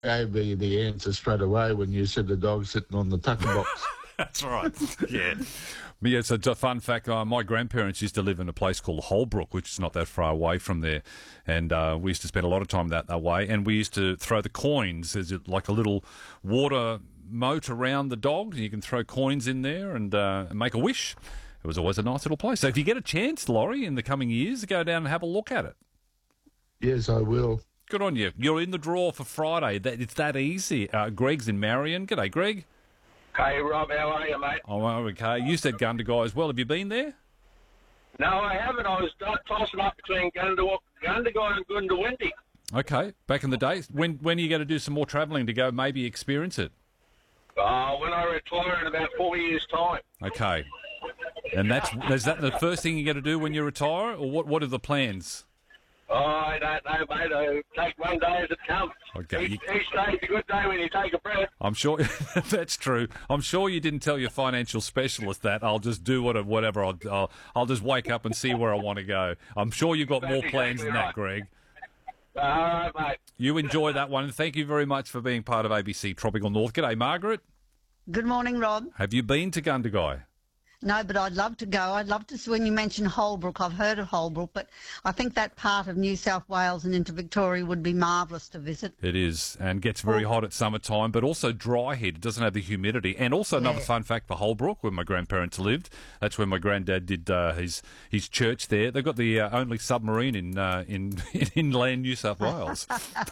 gave me the answer straight away when you said the dog sitting on the tucker box. That's right. Yeah. But yeah, it's a fun fact. My grandparents used to live in a place called Holbrook, which is not that far away from there. And we used to spend a lot of time that way. And we used to throw the coins as like a little water moat around the dog. You can throw coins in there and make a wish. It was always a nice little place. So if you get a chance, Laurie, in the coming years, go down and have a look at it. Yes, I will. Good on you. You're in the draw for Friday. It's that easy. Greg's in Marion. G'day, Greg. Hey, Rob, how are you, mate? Oh, okay. You said Gundagai as well. Have you been there? No, I haven't. I was tossing up between Gundagai and Goondiwindi. Okay. Back in the day. When are you going to do some more travelling to go maybe experience it? When I retire in about 4 years' time. Okay. And is that the first thing you're going to do when you retire, or what are the plans? Oh, I don't know, mate. I take one day as it comes. Okay. Each day's a good day when you take a breath. I'm sure that's true. I'm sure you didn't tell your financial specialist that. I'll just do whatever. I'll just wake up and see where I want to go. I'm sure you've got more plans than that, Greg. All right, mate. You enjoy that one. Thank you very much for being part of ABC Tropical North. G'day, Margaret. Good morning, Rob. Have you been to Gundagai? No, but I'd love to go. I'd love to see, when you mention Holbrook, I've heard of Holbrook, but I think that part of New South Wales and into Victoria would be marvellous to visit. It is, and gets very hot at summertime, but also dry heat. It doesn't have the humidity. And also another fun fact for Holbrook, where my grandparents lived. That's where my granddad did his church there. They've got the only submarine in inland New South Wales.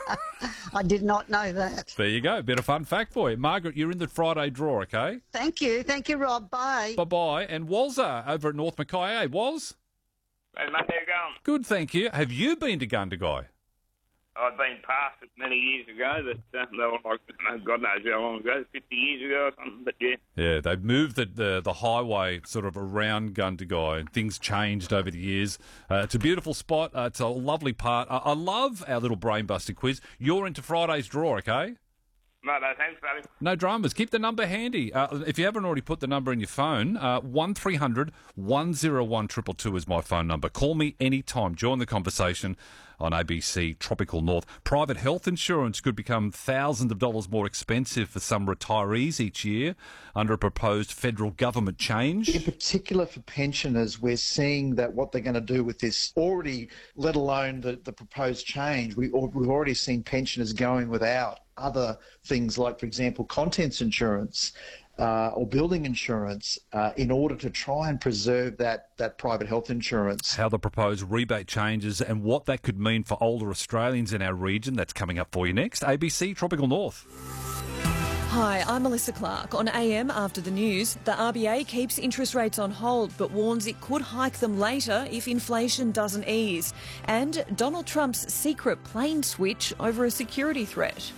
I did not know that. There you go. Bit of fun fact for you. Margaret, you're in the Friday draw, okay? Thank you. Thank you, Rob. Bye. Bye-bye. And Walzer over at North Mackay. Hey, Waz? Hey, mate, how you going? Good, thank you. Have you been to Gundagai? I've been past it many years ago, but they were like, God knows how long ago, 50 years ago or something, but yeah. Yeah, they've moved the highway sort of around Gundagai, and things changed over the years. It's a beautiful spot. It's a lovely part. I love our little brain-buster quiz. You're into Friday's draw, okay? No, thanks, buddy. No dramas. Keep the number handy. If you haven't already put the number in your phone, 1300 101 222 is my phone number. Call me anytime. Join the conversation on ABC Tropical North. Private health insurance could become thousands of dollars more expensive for some retirees each year under a proposed federal government change. In particular for pensioners, we're seeing that what they're going to do with this already, let alone the proposed change, we've already seen pensioners going without other things like, for example, contents insurance or building insurance in order to try and preserve that private health insurance. How the proposed rebate changes and what that could mean for older Australians in our region. That's coming up for you next. ABC Tropical North. Hi, I'm Melissa Clark. On AM After the News, the RBA keeps interest rates on hold but warns it could hike them later if inflation doesn't ease. And Donald Trump's secret plane switch over a security threat.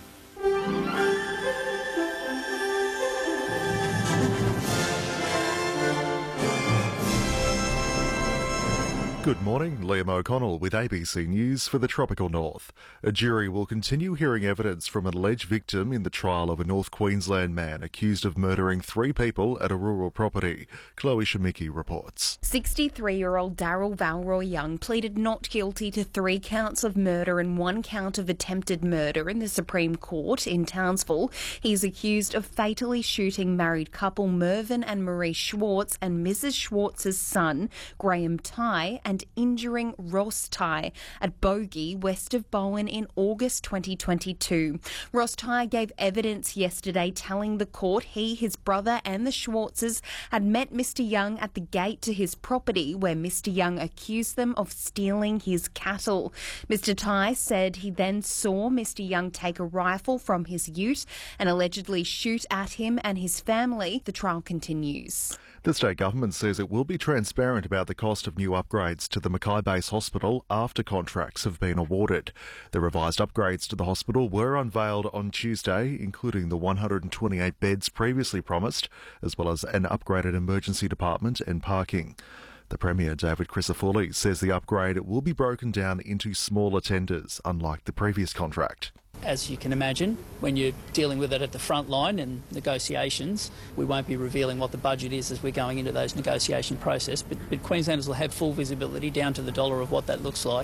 Good morning, Liam O'Connell with ABC News for the Tropical North. A jury will continue hearing evidence from an alleged victim in the trial of a North Queensland man accused of murdering 3 people at a rural property. Chloe Shemicki reports. 63-year-old Daryl Valroy Young pleaded not guilty to 3 counts of murder and 1 count of attempted murder in the Supreme Court in Townsville. He's accused of fatally shooting married couple Mervyn and Marie Schwartz and Mrs. Schwartz's son, Graham Tighe, and injuring Ross Tighe at Bogey, west of Bowen, in August 2022. Ross Tighe gave evidence yesterday telling the court he, his brother and the Schwartzes had met Mr. Young at the gate to his property where Mr. Young accused them of stealing his cattle. Mr. Tighe said he then saw Mr. Young take a rifle from his ute and allegedly shoot at him and his family. The trial continues. The state government says it will be transparent about the cost of new upgrades to the Mackay Base Hospital after contracts have been awarded. The revised upgrades to the hospital were unveiled on Tuesday, including the 128 beds previously promised, as well as an upgraded emergency department and parking. The Premier, David Crisafulli, says the upgrade will be broken down into smaller tenders, unlike the previous contract. As you can imagine, when you're dealing with it at the front line in negotiations, we won't be revealing what the budget is as we're going into those negotiation process, but Queenslanders will have full visibility down to the dollar of what that looks like.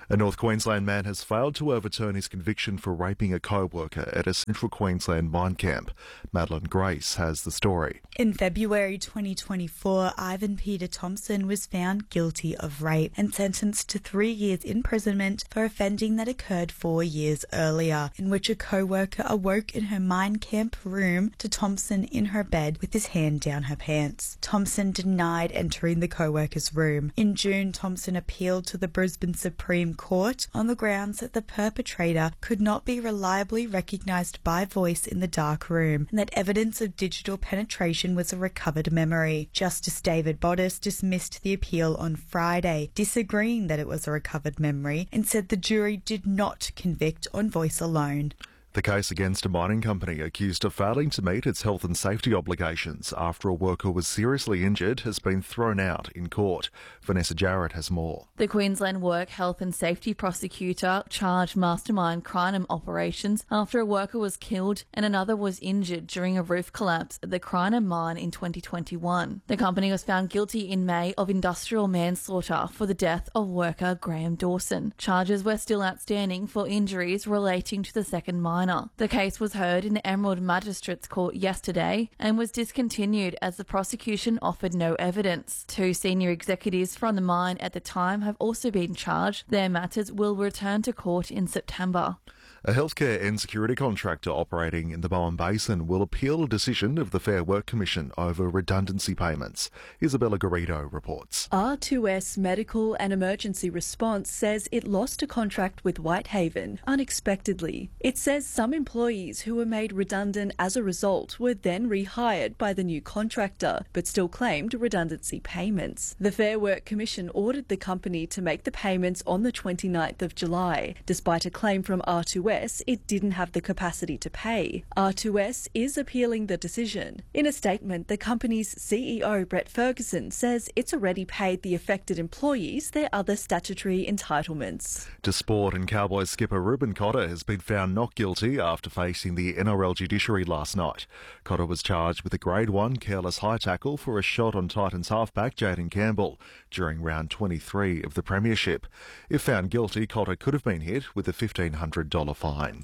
A North Queensland man has failed to overturn his conviction for raping a co-worker at a Central Queensland mine camp. Madeline Grace has the story. In February 2024, Ivan Peter Thompson was found guilty of rape and sentenced to 3 years imprisonment for offending that occurred 4 years earlier, in which a co-worker awoke in her mine camp room to Thompson in her bed with his hand down her pants. Thompson denied entering the co-worker's room. In June, Thompson appealed to the Brisbane Supreme Court on the grounds that the perpetrator could not be reliably recognised by voice in the dark room and that evidence of digital penetration was a recovered memory. Justice David Bottis dismissed the appeal on Friday, disagreeing that it was a recovered memory, and said the jury did not convict on voice alone. The case against a mining company accused of failing to meet its health and safety obligations after a worker was seriously injured has been thrown out in court. Vanessa Jarrett has more. The Queensland Work Health and Safety Prosecutor charged Mastermind Crinum operations after a worker was killed and another was injured during a roof collapse at the Crinum mine in 2021. The company was found guilty in May of industrial manslaughter for the death of worker Graham Dawson. Charges were still outstanding for injuries relating to the second miner. The case was heard in the Emerald Magistrates Court yesterday and was discontinued as the prosecution offered no evidence. 2 senior executives from the mine at the time have also been charged. Their matters will return to court in September. A healthcare and security contractor operating in the Bowen Basin will appeal a decision of the Fair Work Commission over redundancy payments. Isabella Garrido reports. R2S Medical and Emergency Response says it lost a contract with Whitehaven unexpectedly. It says some employees who were made redundant as a result were then rehired by the new contractor, but still claimed redundancy payments. The Fair Work Commission ordered the company to make the payments on the 29th of July. Despite a claim from R2S, it didn't have the capacity to pay. R2S is appealing the decision. In a statement, the company's CEO, Brett Ferguson, says it's already paid the affected employees their other statutory entitlements. To sport, and Cowboys skipper Ruben Cotter has been found not guilty after facing the NRL judiciary last night. Cotter was charged with a Grade 1 careless high tackle for a shot on Titans halfback Jayden Campbell during round 23 of the Premiership. If found guilty, Cotter could have been hit with a $1,500 fine.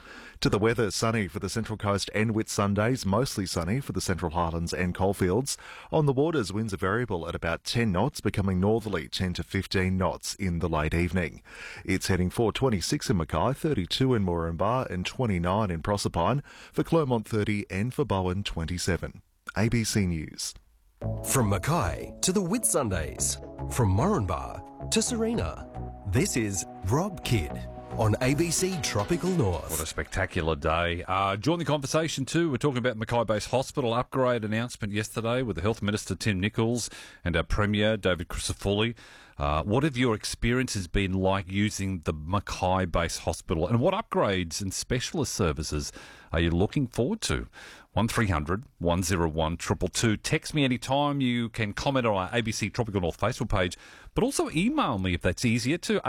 To the weather, sunny for the Central Coast and Whitsundays, mostly sunny for the Central Highlands and Coalfields. On the waters, winds are variable at about 10 knots, becoming northerly 10 to 15 knots in the late evening. It's heading for 26 in Mackay, 32 in Moranbah and 29 in Proserpine, for Clermont 30 and for Bowen 27. ABC News. From Mackay to the Whitsundays, from Moranbah to Serena, this is Rob Kidd on ABC Tropical North. What a spectacular day. Join the conversation too. We're talking about Mackay Base Hospital upgrade announcement yesterday with the Health Minister Tim Nicholls and our Premier David Crisafulli. What have your experiences been like using the Mackay Base Hospital, and what upgrades and specialist services are you looking forward to? 1300 101 222. Text me anytime. You can comment on our ABC Tropical North Facebook page, but also email me if that's easier to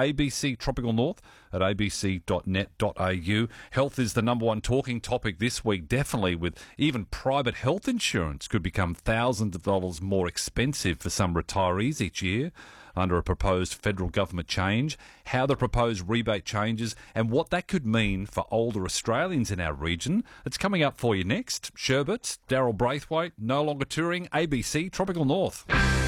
abctropicalnorth@abc.net.au. Health is the number one talking topic this week, definitely, with even private health insurance could become thousands of dollars more expensive for some retirees each year under a proposed federal government change, how the proposed rebate changes and what that could mean for older Australians in our region. It's coming up for you next. Sherbet, Daryl Braithwaite, no longer touring, ABC Tropical North.